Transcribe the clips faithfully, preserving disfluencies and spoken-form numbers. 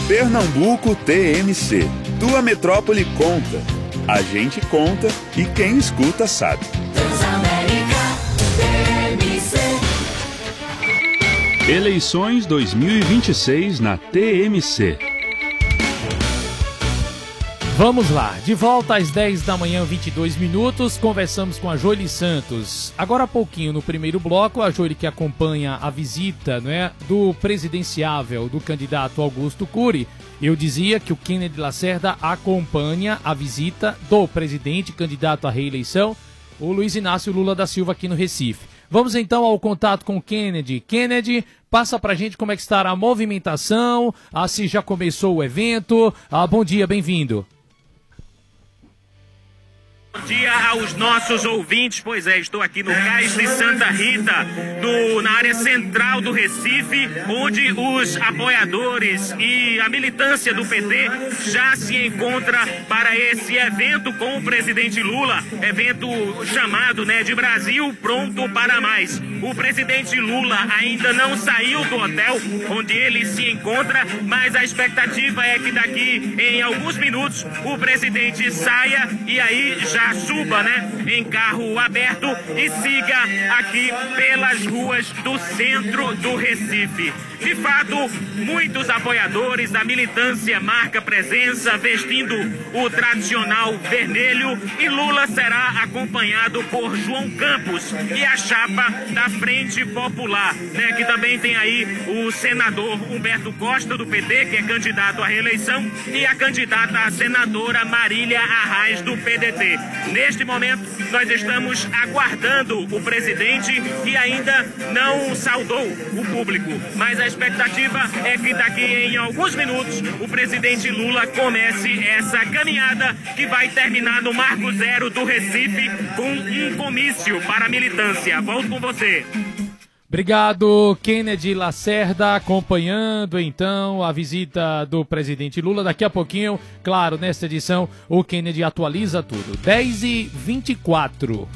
Pernambuco T M C. Tua metrópole conta. A gente conta e quem escuta sabe. Transamérica T M C. Eleições dois mil e vinte e seis na T M C. Vamos lá, de volta às dez da manhã, vinte e dois minutos, conversamos com a Joely Santos. Agora há pouquinho, no primeiro bloco, a Joely que acompanha a visita, não é, do presidenciável do candidato Augusto Cury. Eu dizia que o Kennedy Lacerda acompanha a visita do presidente candidato à reeleição, o Luiz Inácio Lula da Silva, aqui no Recife. Vamos então ao contato com o Kennedy. Kennedy, passa pra gente como é que está a movimentação, ah, se já começou o evento. Ah, bom dia, bem-vindo. Bom dia aos nossos ouvintes, pois é, estou aqui no Cais de Santa Rita, no, na área central do Recife, onde os apoiadores e a militância do P T já se encontra para esse evento com o presidente Lula, evento chamado, né, de Brasil Pronto para Mais. O presidente Lula ainda não saiu do hotel onde ele se encontra, mas a expectativa é que daqui em alguns minutos o presidente saia e aí já suba, né, em carro aberto e siga aqui pelas ruas do centro do Recife. De fato, muitos apoiadores da militância marca presença vestindo o tradicional vermelho e Lula será acompanhado por João Campos e a chapa da Frente Popular, né, que também tem aí o senador Humberto Costa do P T, que é candidato à reeleição, e a candidata a senadora Marília Arraes do P D T. Neste momento, nós estamos aguardando o presidente que ainda não saudou o público, mas a expectativa é que daqui em alguns minutos o presidente Lula comece essa caminhada que vai terminar no Marco Zero do Recife com um comício para a militância. Volto com você. Obrigado, Kennedy Lacerda, acompanhando então a visita do presidente Lula. Daqui a pouquinho, claro, nesta edição, o Kennedy atualiza tudo. dez e vinte e quatro.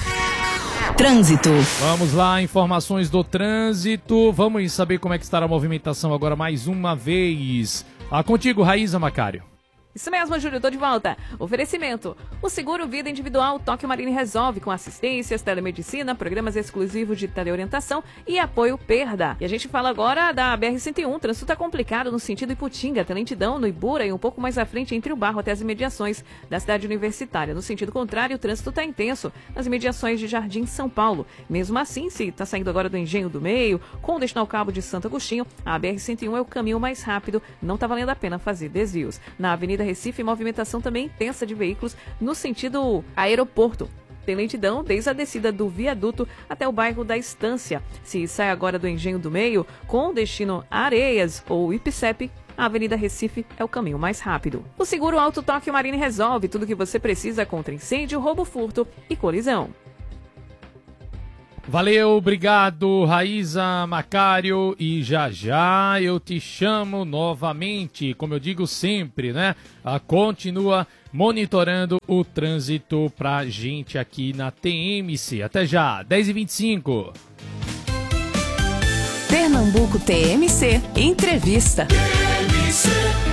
Trânsito. Vamos lá, informações do trânsito. Vamos saber como é que está a movimentação agora mais uma vez. Ah, contigo, Raíza Macário. Isso mesmo, Júlio, tô de volta. Oferecimento. O Seguro Vida Individual Tóquio Marine resolve com assistências, telemedicina, programas exclusivos de teleorientação e apoio perda. E a gente fala agora da B R cento e um. O trânsito tá complicado no sentido Iputinga, tem lentidão no Ibura e um pouco mais à frente entre o Barro até as imediações da cidade universitária. No sentido contrário, o trânsito tá intenso nas imediações de Jardim São Paulo. Mesmo assim, se tá saindo agora do Engenho do Meio, com destino ao Cabo de Santo Agostinho, a B R cento e um é o caminho mais rápido, não tá valendo a pena fazer desvios. Na Avenida Recife, movimentação também intensa de veículos no sentido aeroporto. Tem lentidão desde a descida do viaduto até o bairro da Estância. Se sai agora do Engenho do Meio, com destino a Areias ou Ipicep, a Avenida Recife é o caminho mais rápido. O Seguro Auto Tóquio Marine resolve tudo o que você precisa contra incêndio, roubo, furto e colisão. Valeu, obrigado, Raíza Macário, e já já eu te chamo novamente, como eu digo sempre, né? Ah, continua monitorando o trânsito pra gente aqui na T M C. Até já, dez e vinte e cinco. Pernambuco T M C, entrevista. T M C.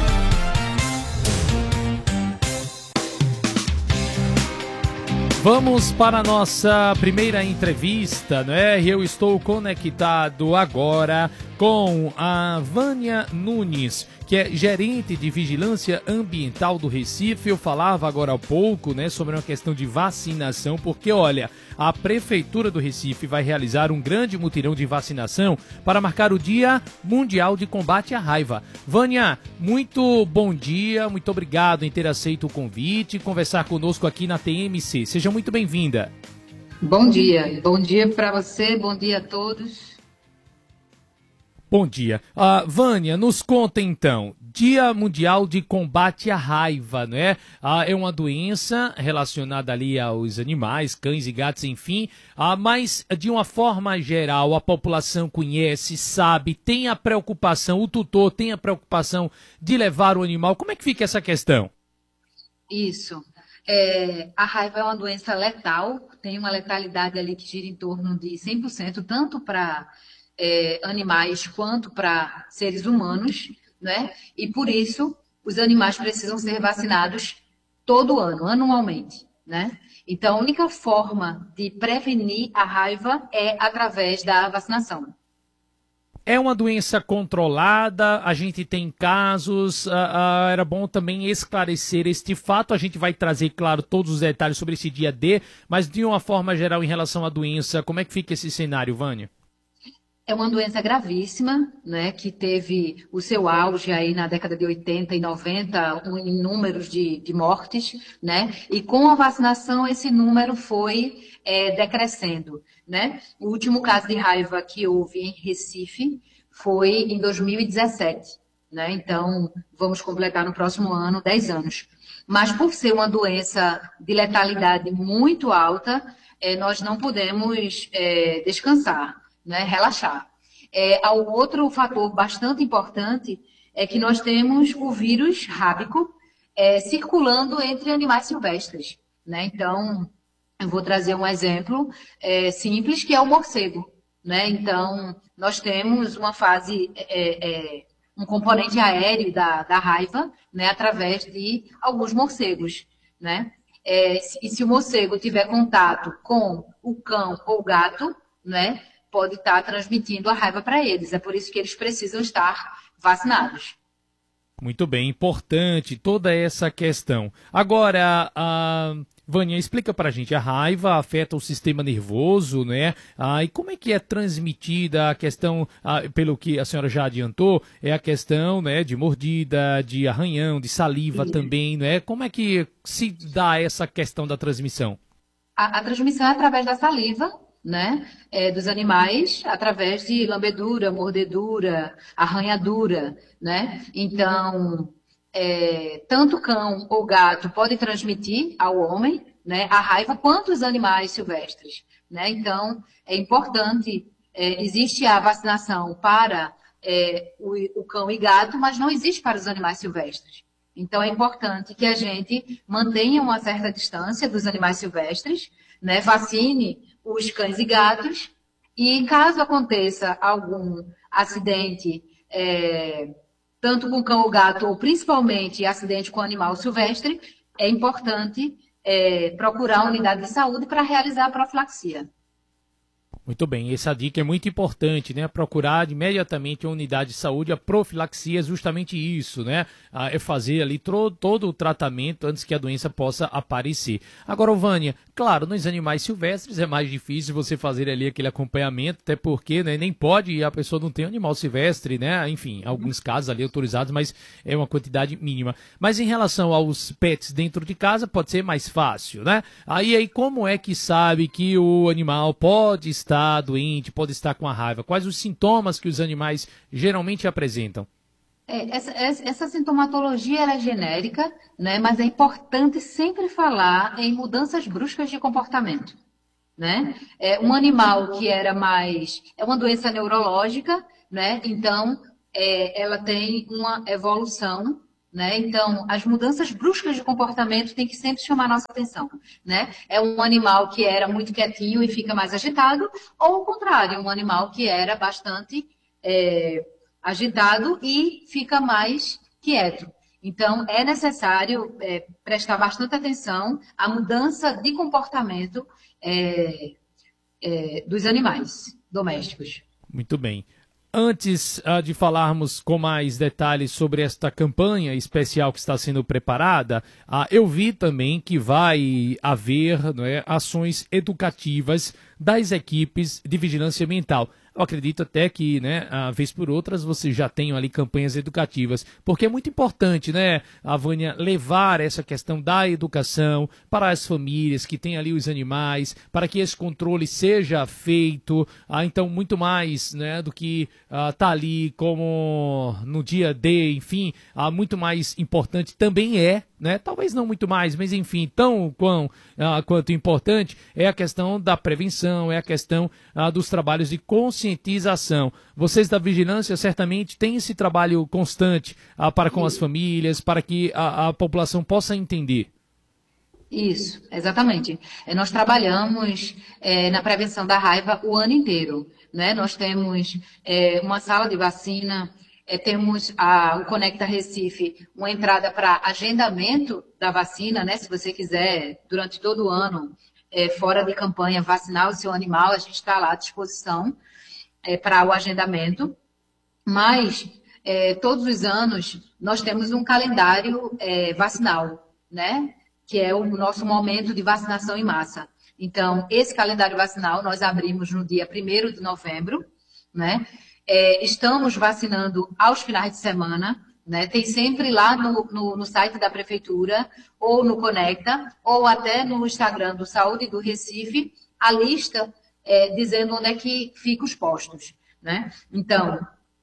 Vamos para a nossa primeira entrevista, né? Eu estou conectado agora com a Vânia Nunes, que é gerente de vigilância ambiental do Recife. Eu falava agora há pouco, né, sobre uma questão de vacinação, porque, olha, a Prefeitura do Recife vai realizar um grande mutirão de vacinação para marcar o Dia Mundial de Combate à Raiva. Vânia, muito bom dia, muito obrigado em ter aceito o convite e conversar conosco aqui na T M C. Seja muito bem-vinda. Bom dia, bom dia para você, bom dia a todos. Bom dia. Uh, Vânia, nos conta então, Dia Mundial de Combate à Raiva, não é? Uh, é uma doença relacionada ali aos animais, cães e gatos, enfim, uh, mas de uma forma geral a população conhece, sabe, tem a preocupação, o tutor tem a preocupação de levar o animal. Como é que fica essa questão? Isso. É, a raiva é uma doença letal, tem uma letalidade ali que gira em torno de cem por cento, tanto para É, animais quanto para seres humanos, né? E por isso os animais precisam ser vacinados todo ano, anualmente, né? Então, a única forma de prevenir a raiva é através da vacinação. É uma doença controlada, a gente tem casos, ah, ah, era bom também esclarecer este fato, a gente vai trazer, claro, todos os detalhes sobre esse dia D, mas de uma forma geral em relação à doença, como é que fica esse cenário, Vânia? É uma doença gravíssima, né, que teve o seu auge aí na década de oitenta e noventa, um, em números de, de mortes, né, e com a vacinação esse número foi é, decrescendo, né. O último caso de raiva que houve em Recife foi em dois mil e dezessete, né, então vamos completar no próximo ano dez anos. Mas por ser uma doença de letalidade muito alta, é, nós não podemos é, descansar, né, relaxar. É, ao outro fator bastante importante é que nós temos o vírus rábico é, circulando entre animais silvestres, né? Então, eu vou trazer um exemplo é, simples, que é o morcego, né? Então, nós temos uma fase, é, é, um componente aéreo da, da raiva, né, através de alguns morcegos, né? É, e se o morcego tiver contato com o cão ou o gato, né, pode estar transmitindo a raiva para eles. É por isso que eles precisam estar vacinados. Muito bem, importante toda essa questão. Agora, a Vânia, explica para a gente, a raiva afeta o sistema nervoso, né? Ah, e como é que é transmitida a questão, ah, pelo que a senhora já adiantou, é a questão, né, de mordida, de arranhão, de saliva Sim. também, né? Como é que se dá essa questão da transmissão? A, a transmissão é através da saliva, né, é, dos animais, através de lambedura, mordedura, arranhadura, né? Então, é, tanto cão ou gato pode transmitir ao homem, né, a raiva, quanto os animais silvestres, né? Então, é importante, é, existe a vacinação para é, o, o cão e gato, mas não existe para os animais silvestres. Então, é importante que a gente mantenha uma certa distância dos animais silvestres, né, vacine os cães e gatos, e caso aconteça algum acidente, é, tanto com cão ou gato, ou principalmente acidente com animal silvestre, é importante é, procurar a unidade de saúde para realizar a profilaxia. Muito bem, essa dica é muito importante, né? Procurar imediatamente a unidade de saúde, a profilaxia é justamente isso, né? Ah, é fazer ali tro- todo o tratamento antes que a doença possa aparecer. Agora, Vânia, claro, nos animais silvestres é mais difícil você fazer ali aquele acompanhamento, até porque, né, nem pode e a pessoa não tem animal silvestre, né? Enfim, alguns casos ali autorizados, mas é uma quantidade mínima. Mas em relação aos pets dentro de casa, pode ser mais fácil, né? Aí, aí como é que sabe que o animal pode estar Está doente, pode estar com a raiva? Quais os sintomas que os animais geralmente apresentam? É, essa, essa sintomatologia ela é genérica, né? Mas é importante sempre falar em mudanças bruscas de comportamento, né? É, um animal que era mais... É uma doença neurológica, né? Então, é, ela tem uma evolução, né? Então, as mudanças bruscas de comportamento têm que sempre chamar a nossa atenção, né? É um animal que era muito quietinho e fica mais agitado, ou ao contrário, um animal que era bastante é, agitado e fica mais quieto. Então, é necessário é, prestar bastante atenção à mudança de comportamento é, é, dos animais domésticos. Muito bem. Antes uh, de falarmos com mais detalhes sobre esta campanha especial que está sendo preparada, uh, eu vi também que vai haver, não é, ações educativas das equipes de vigilância ambiental. Eu acredito até que, né, a vez por outras, vocês já tenham ali campanhas educativas, porque é muito importante, né, a Vânia, levar essa questão da educação para as famílias que têm ali os animais, para que esse controle seja feito, ah, então muito mais, né, do que ah, tá ali como no dia D, enfim, ah, muito mais importante também é, né, talvez não muito mais, mas enfim, tão quão, ah, quanto importante é a questão da prevenção, é a questão ah, dos trabalhos de conscientização. Conscientização. Vocês da vigilância certamente têm esse trabalho constante ah, para com as famílias, para que a, a população possa entender. Isso, exatamente. É, nós trabalhamos é, na prevenção da raiva o ano inteiro, né? Nós temos é, uma sala de vacina É, temos a, o Conecta Recife, uma entrada para agendamento da vacina, né? Se você quiser, durante todo o ano, é, fora de campanha, vacinar o seu animal, a gente está lá à disposição é, para o agendamento. Mas, é, todos os anos, nós temos um calendário é, vacinal, né? Que é o nosso momento de vacinação em massa. Então, esse calendário vacinal nós abrimos no dia primeiro de novembro, né? É, estamos vacinando aos finais de semana, né? Tem sempre lá no, no, no site da Prefeitura, ou no Conecta, ou até no Instagram do Saúde do Recife, a lista é, dizendo onde é que ficam os postos, né? Então,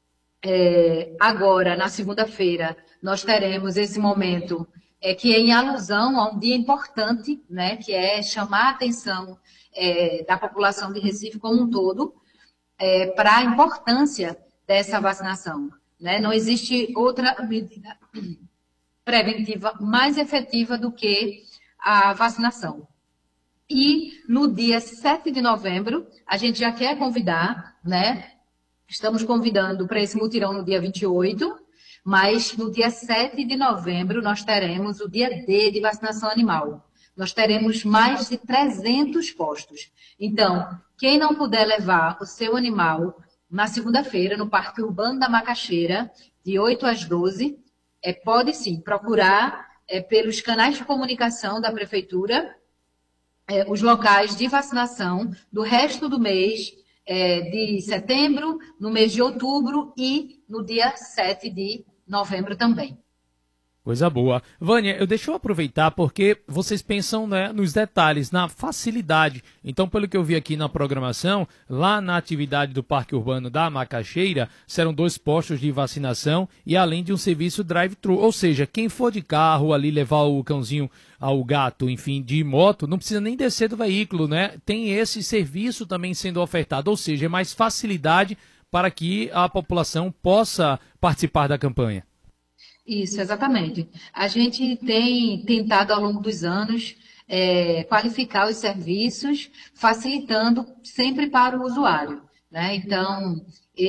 é, agora, na segunda-feira, nós teremos esse momento é, que é em alusão a um dia importante, né? Que é chamar a atenção é, da população de Recife como um todo, É, para a importância dessa vacinação, né? Não existe outra medida preventiva mais efetiva do que a vacinação. E no dia sete de novembro, a gente já quer convidar, né? Estamos convidando para esse mutirão no dia vinte e oito, mas no dia sete de novembro nós teremos o dia D de vacinação animal. Nós teremos mais de trezentos postos. Então, quem não puder levar o seu animal na segunda-feira, no Parque Urbano da Macaxeira, de oito às doze, é, pode sim procurar é, pelos canais de comunicação da Prefeitura é, os locais de vacinação do resto do mês é, de setembro, no mês de outubro e no dia sete de novembro também. Coisa boa. Vânia, eu deixa eu aproveitar porque vocês pensam, né, nos detalhes, na facilidade. Então, pelo que eu vi aqui na programação, lá na atividade do Parque Urbano da Macaxeira, serão dois postos de vacinação e além de um serviço drive-thru. Ou seja, quem for de carro ali levar o cãozinho, ao gato, enfim, de moto, não precisa nem descer do veículo, né? Tem esse serviço também sendo ofertado. Ou seja, é mais facilidade para que a população possa participar da campanha. Isso, exatamente. A gente tem tentado ao longo dos anos é, qualificar os serviços, facilitando sempre para o usuário, né? Então,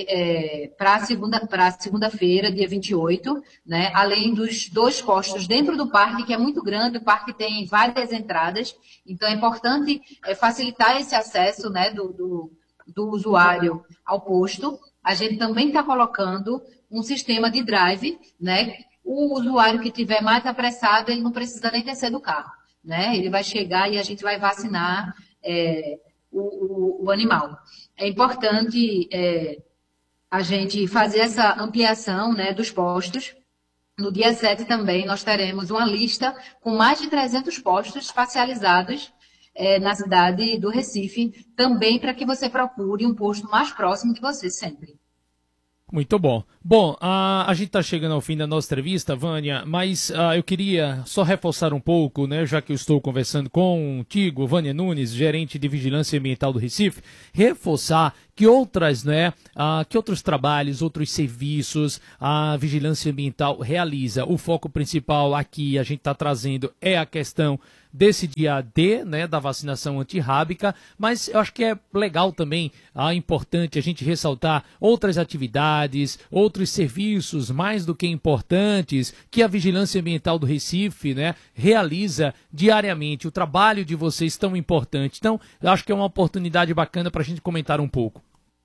é, para a segunda, para a segunda-feira, dia vinte e oito, né, além dos dois postos dentro do parque, que é muito grande, o parque tem várias entradas, então é importante é, facilitar esse acesso, né, do, do, do usuário ao posto. A gente também está colocando um sistema de drive, né? O usuário que estiver mais apressado, ele não precisa nem descer do carro, né? Ele vai chegar e a gente vai vacinar é, o, o, o animal. É importante é, a gente fazer essa ampliação, né, dos postos. No dia sete também nós teremos uma lista com mais de trezentos postos espacializados é, na cidade do Recife, também para que você procure um posto mais próximo de você sempre. Muito bom. Bom, a, a gente está chegando ao fim da nossa entrevista, Vânia, mas uh, eu queria só reforçar um pouco, né, já que eu estou conversando contigo, Vânia Nunes, gerente de Vigilância Ambiental do Recife, reforçar que outras, né, uh, que outros trabalhos, outros serviços a Vigilância Ambiental realiza. O foco principal aqui a gente está trazendo é a questão desse dia D, né, da vacinação antirrábica, mas eu acho que é legal também, ah, importante a gente ressaltar outras atividades, outros serviços mais do que importantes que a Vigilância Ambiental do Recife, né, realiza diariamente. O trabalho de vocês tão importante. Então, eu acho que é uma oportunidade bacana para a gente comentar um pouco.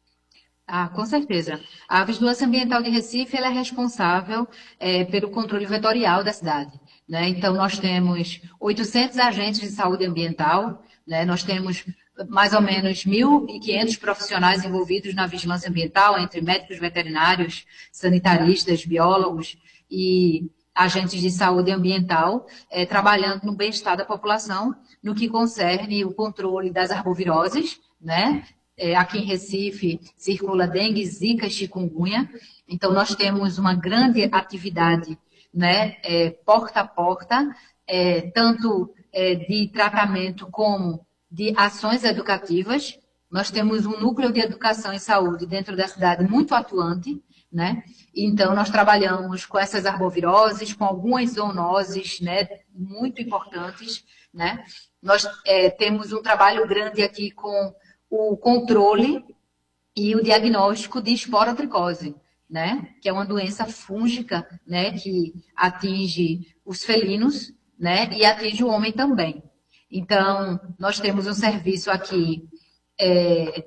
Ah, com certeza. A Vigilância Ambiental de Recife ela é responsável é, pelo controle vetorial da cidade, né? Então, nós temos oitocentos agentes de saúde ambiental, né? Nós temos mais ou menos mil e quinhentos profissionais envolvidos na vigilância ambiental, entre médicos veterinários, sanitaristas, biólogos e agentes de saúde ambiental, é, trabalhando no bem-estar da população, no que concerne o controle das arboviroses, né? É, aqui em Recife circula dengue, zika e chikungunya. Então, nós temos uma grande atividade, né, é, porta a porta, é, tanto é, de tratamento como de ações educativas. Nós temos um núcleo de educação e saúde dentro da cidade muito atuante, né? Então, nós trabalhamos com essas arboviroses, com algumas zoonoses, né, muito importantes, né? Nós é, temos um trabalho grande aqui com o controle e o diagnóstico de esporotricose, né, que é uma doença fúngica, né, que atinge os felinos, né, e atinge o homem também. Então, nós temos um serviço aqui é,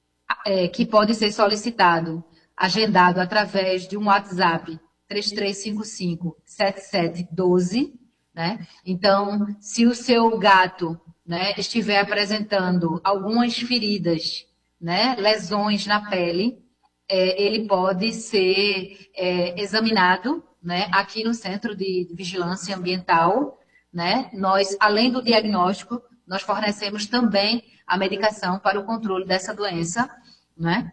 é, que pode ser solicitado, agendado através de um WhatsApp três três cinco cinco, sete sete um dois, né? Então, se o seu gato, né, estiver apresentando algumas feridas, né, lesões na pele, é, ele pode ser é, examinado, né, aqui no Centro de Vigilância Ambiental, né? Nós, além do diagnóstico, nós fornecemos também a medicação para o controle dessa doença, né?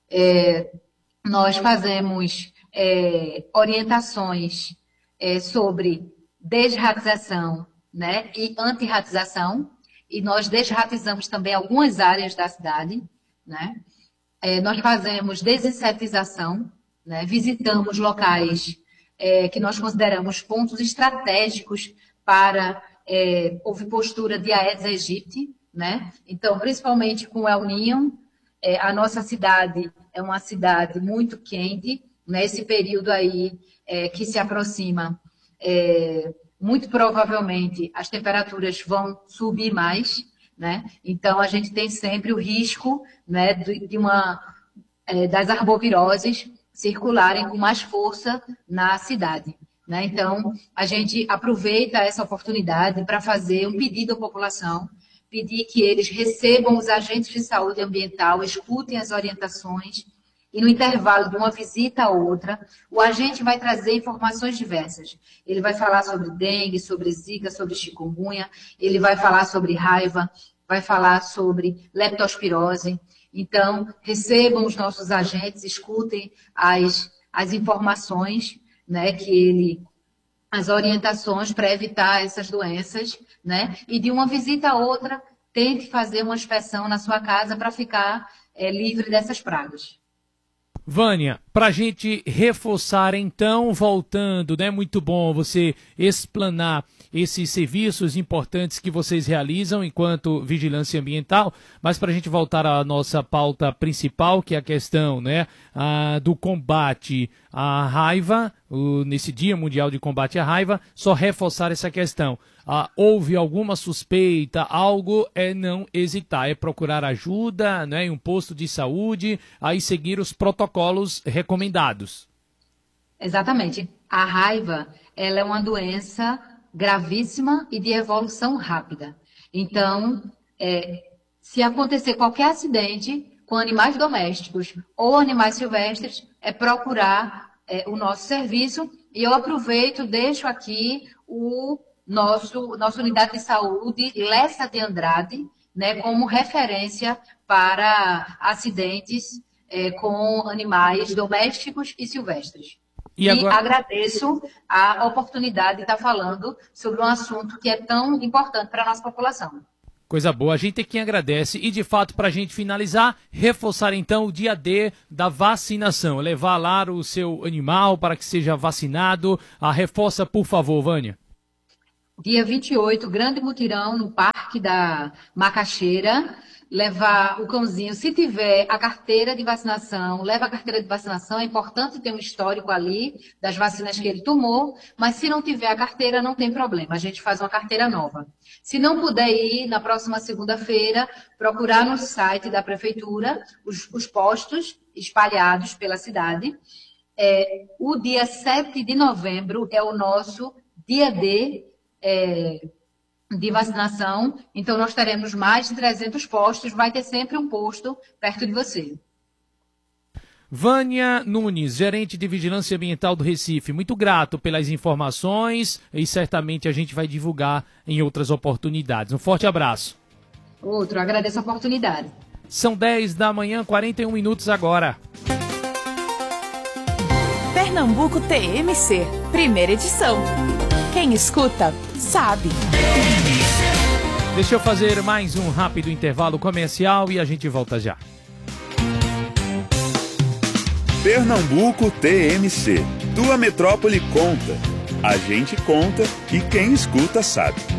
É, nós fazemos é, orientações é, sobre desratização, né, e antirratização, e nós desratizamos também algumas áreas da cidade, né? É, nós fazemos desinsetização, né? Visitamos locais é, que nós consideramos pontos estratégicos para é, ovipostura de Aedes aegypti, né? Então, principalmente com o El Niño, é, a nossa cidade é uma cidade muito quente, nesse período aí é, que se aproxima, é, muito provavelmente as temperaturas vão subir mais, né? Então, a gente tem sempre o risco, né, de, de uma, é, das arboviroses circularem com mais força na cidade, né? Então, a gente aproveita essa oportunidade para fazer um pedido à população, pedir que eles recebam os agentes de saúde ambiental, escutem as orientações, e no intervalo de uma visita a outra, o agente vai trazer informações diversas. Ele vai falar sobre dengue, sobre zika, sobre chikungunya, ele vai falar sobre raiva, vai falar sobre leptospirose. Então, recebam os nossos agentes, escutem as, as informações, né, que ele, as orientações para evitar essas doenças, né, e de uma visita a outra, tente fazer uma inspeção na sua casa para ficar é, livre dessas pragas. Vânia, para a gente reforçar então, voltando, né? Muito bom você explanar esses serviços importantes que vocês realizam enquanto vigilância ambiental, mas para a gente voltar à nossa pauta principal, que é a questão, né, a, do combate à raiva, o, nesse Dia Mundial de Combate à Raiva, só reforçar essa questão. Ah, houve alguma suspeita, algo, é não hesitar, é procurar ajuda, né, em um posto de saúde, aí seguir os protocolos recomendados. Exatamente. A raiva, ela é uma doença gravíssima e de evolução rápida. Então, é, se acontecer qualquer acidente com animais domésticos ou animais silvestres, é procurar é, o nosso serviço. E eu aproveito, deixo aqui o nosso nossa unidade de saúde, Lessa de Andrade, né, como referência para acidentes é, com animais domésticos e silvestres. E, e agora... agradeço a oportunidade de estar falando sobre um assunto que é tão importante para a nossa população. Coisa boa, a gente é quem agradece. E de fato, para a gente finalizar, reforçar então o dia D da vacinação. Levar lá o seu animal para que seja vacinado. A reforça, por favor, Vânia. Dia vinte e oito, grande mutirão no Parque da Macaxeira. Levar o cãozinho, se tiver a carteira de vacinação, leva a carteira de vacinação, é importante ter um histórico ali das vacinas que ele tomou, mas se não tiver a carteira, não tem problema, a gente faz uma carteira nova. Se não puder ir, na próxima segunda-feira, procurar no site da Prefeitura os, os postos espalhados pela cidade. É, o dia sete de novembro é o nosso dia D, é, de vacinação, então nós teremos mais de trezentos postos, vai ter sempre um posto perto de você. Vânia Nunes, gerente de Vigilância Ambiental do Recife, muito grato pelas informações e certamente a gente vai divulgar em outras oportunidades. Um forte abraço. Outro, agradeço a oportunidade. São dez da manhã, quarenta e um minutos agora. Pernambuco T M C, primeira edição. Quem escuta, sabe. Deixa eu fazer mais um rápido intervalo comercial e a gente volta já. Pernambuco T M C. Tua metrópole conta. A gente conta e quem escuta sabe.